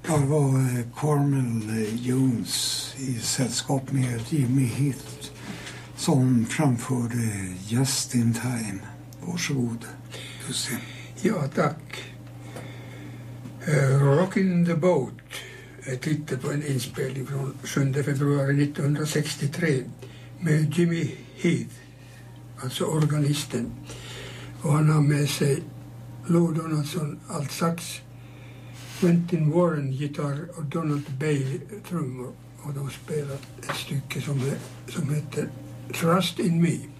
Ja, det var Carmel Jones i sällskap med Jimmy Heath som framförde Just in Time. Varsågod, Justin. Ja, tack. Rockin' the Boat är titel på en inspelning från 7 februari 1963 med Jimmy Heath, alltså organisten. Och han har med sig Lou Donaldson altsax, Quentin Warren gitarr och Donald Bailey trummor. Och de spelar ett stycke som heter Trust in Me.